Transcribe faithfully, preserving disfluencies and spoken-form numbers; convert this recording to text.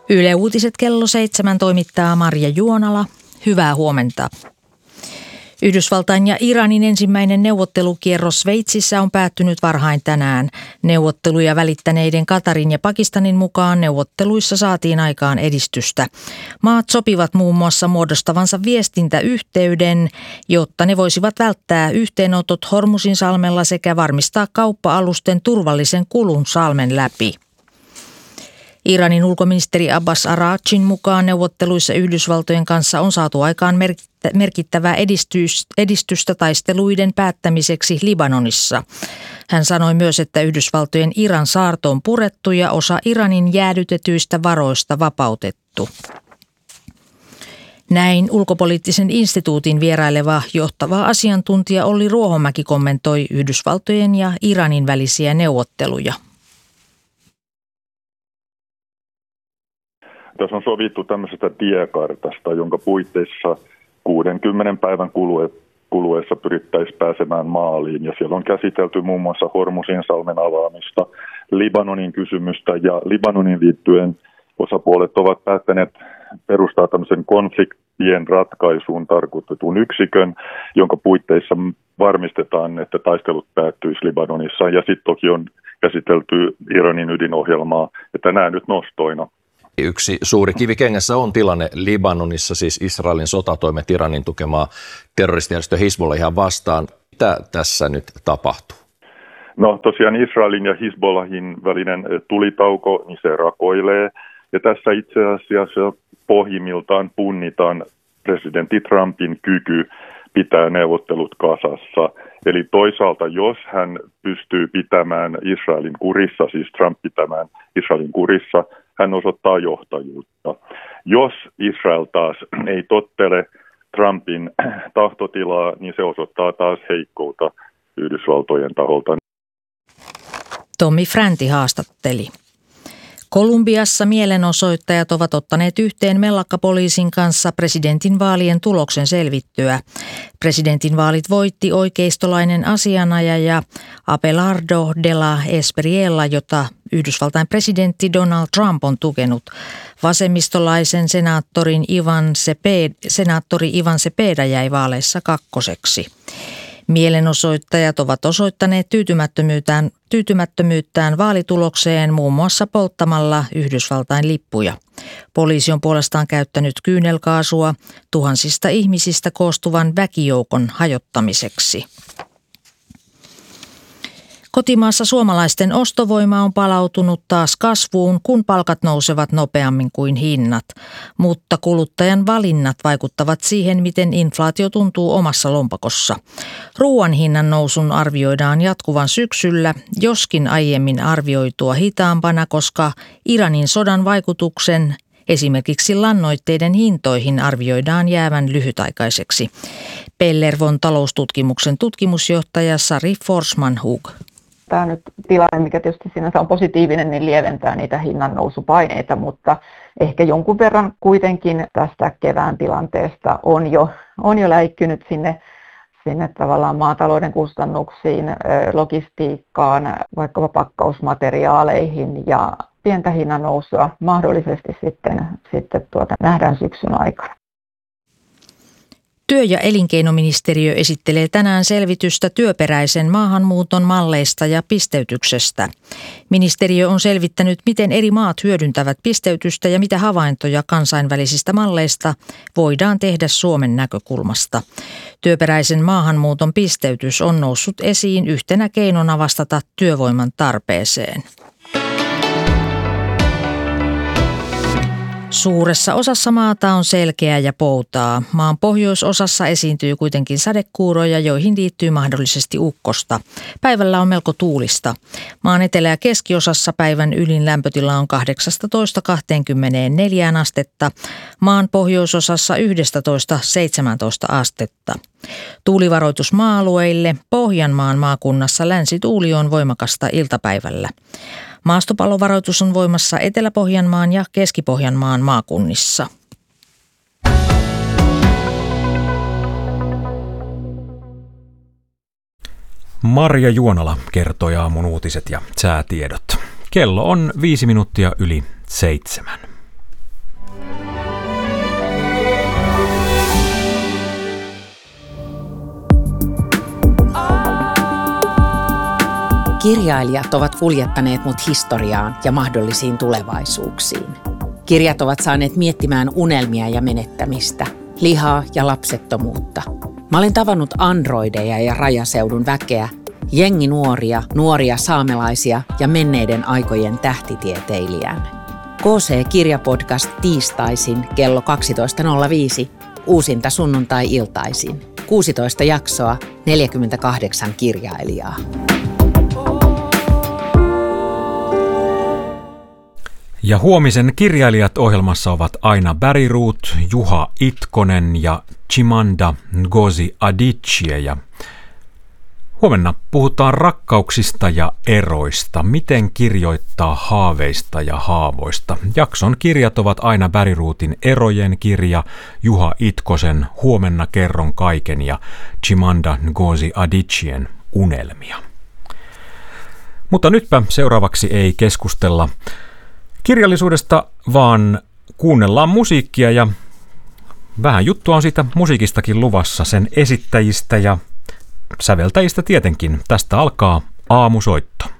Yle Uutiset kello seitsemän toimittaa Marja Juonala. Hyvää huomenta. Yhdysvaltain ja Iranin ensimmäinen neuvottelukierros Sveitsissä on päättynyt varhain tänään. Neuvotteluja välittäneiden Katarin ja Pakistanin mukaan neuvotteluissa saatiin aikaan edistystä. Maat sopivat muun muassa muodostavansa viestintäyhteyden, jotta ne voisivat välttää yhteenotot Hormuzin salmella sekä varmistaa kauppa-alusten turvallisen kulun salmen läpi. Iranin ulkoministeri Abbas Araghchin mukaan neuvotteluissa Yhdysvaltojen kanssa on saatu aikaan merkittävää edistystä taisteluiden päättämiseksi Libanonissa. Hän sanoi myös, että Yhdysvaltojen Iran saarto on purettu ja osa Iranin jäädytetyistä varoista vapautettu. Näin ulkopoliittisen instituutin vieraileva johtava asiantuntija Olli Ruohomäki kommentoi Yhdysvaltojen ja Iranin välisiä neuvotteluja. Tässä on sovittu tämmöisestä tiekartasta, jonka puitteissa kuudenkymmenen päivän kuluessa pyrittäisiin pääsemään maaliin. Ja siellä on käsitelty muun muassa Hormuzin salmen avaamista, Libanonin kysymystä ja Libanonin liittyen osapuolet ovat päättäneet perustaa tämmöisen konfliktien ratkaisuun tarkoitetun yksikön, jonka puitteissa varmistetaan, että taistelut päättyisi Libanonissa. Ja sitten toki on käsitelty Iranin ydinohjelmaa, että nämä nyt nostoina. Yksi suuri kivi kengässä on tilanne Libanonissa, siis Israelin sotatoimet Iranin tukemaa terroristijärjestö Hizbollahiaan vastaan. Mitä tässä nyt tapahtuu? No tosiaan Israelin ja Hizbollahin välinen tulitauko, niin se rakoilee. Ja tässä itse asiassa pohjimmiltaan punnitaan presidentti Trumpin kyky pitää neuvottelut kasassa. Eli toisaalta, jos hän pystyy pitämään Israelin kurissa, siis Trump pitämään Israelin kurissa, hän osoittaa johtajuutta. Jos Israel taas ei tottele Trumpin tahtotilaa, niin se osoittaa taas heikkoutta Yhdysvaltojen taholta. Tommi Fränti haastatteli. Kolumbiassa mielenosoittajat ovat ottaneet yhteen mellakkapoliisin kanssa presidentin vaalien tuloksen selvittyä. Presidentin vaalit voitti oikeistolainen asianajaja Abelardo de la Espriella, jota Yhdysvaltain presidentti Donald Trump on tukenut. Vasemmistolaisen senaattorin Ivan Cepeda, senaattori Ivan Cepeda jäi vaaleissa kakkoseksi. Mielenosoittajat ovat osoittaneet tyytymättömyyttään, tyytymättömyyttään vaalitulokseen muun muassa polttamalla Yhdysvaltain lippuja. Poliisi on puolestaan käyttänyt kyynelkaasua tuhansista ihmisistä koostuvan väkijoukon hajottamiseksi. Kotimaassa suomalaisten ostovoima on palautunut taas kasvuun, kun palkat nousevat nopeammin kuin hinnat. Mutta kuluttajan valinnat vaikuttavat siihen, miten inflaatio tuntuu omassa lompakossa. Ruoan hinnan nousun arvioidaan jatkuvan syksyllä, joskin aiemmin arvioitua hitaampana, koska Iranin sodan vaikutuksen esimerkiksi lannoitteiden hintoihin arvioidaan jäävän lyhytaikaiseksi. Pellervon taloustutkimuksen tutkimusjohtaja Sari Forsman-Hug. Tämä nyt tilanne, mikä tietysti sinänsä on positiivinen, niin lieventää niitä hinnannousupaineita, mutta ehkä jonkun verran kuitenkin tästä kevään tilanteesta on jo, on jo läikkynyt sinne, sinne tavallaan maatalouden kustannuksiin, logistiikkaan, vaikkapa pakkausmateriaaleihin ja pientä hinnannousua mahdollisesti sitten, sitten tuota, nähdään syksyn aikana. Työ- ja elinkeinoministeriö esittelee tänään selvitystä työperäisen maahanmuuton malleista ja pisteytyksestä. Ministeriö on selvittänyt, miten eri maat hyödyntävät pisteytystä ja mitä havaintoja kansainvälisistä malleista voidaan tehdä Suomen näkökulmasta. Työperäisen maahanmuuton pisteytys on noussut esiin yhtenä keinona vastata työvoiman tarpeeseen. Suuressa osassa maata on selkeää ja poutaa. Maan pohjoisosassa esiintyy kuitenkin sadekuuroja, joihin liittyy mahdollisesti ukkosta. Päivällä on melko tuulista. Maan etelä- ja keskiosassa päivän ylin lämpötila on kahdeksastatoista kaksikymmentäneljä astetta. Maan pohjoisosassa yksitoista seitsemäntoista astetta. Tuulivaroitus maa-alueille. Pohjanmaan maakunnassa länsituuli on voimakasta iltapäivällä. Maastopallovaroitus on voimassa Etelä-Pohjanmaan ja Keski-Pohjanmaan maakunnissa. Marja Juonala kertoi aamun uutiset ja säätiedot. Kello on viisi minuuttia yli seitsemän. Kirjailijat ovat kuljettaneet mut historiaan ja mahdollisiin tulevaisuuksiin. Kirjat ovat saaneet miettimään unelmia ja menettämistä, lihaa ja lapsettomuutta. Mä olen tavannut androideja ja rajaseudun väkeä, jengi nuoria, nuoria saamelaisia ja menneiden aikojen tähtitieteilijän. K C-kirjapodcast tiistaisin kello kaksitoista nolla viisi, uusinta sunnuntai-iltaisin. kuusitoista jaksoa, neljäkymmentäkahdeksan kirjailijaa. Ja huomisen kirjailijat ohjelmassa ovat Aina Bergroth, Juha Itkonen ja Chimamanda Ngozi Adichie. Ja huomenna puhutaan rakkauksista ja eroista. Miten kirjoittaa haaveista ja haavoista? Jakson kirjat ovat Aina Bergrothin Erojen kirja, Juha Itkosen Huomenna kerron kaiken ja Chimamanda Ngozi Adichien Unelmia. Mutta nytpä seuraavaksi ei keskustella kirjallisuudesta, vaan kuunnellaan musiikkia ja vähän juttua on siitä musiikistakin luvassa, sen esittäjistä ja säveltäjistä tietenkin. Tästä alkaa aamusoitto.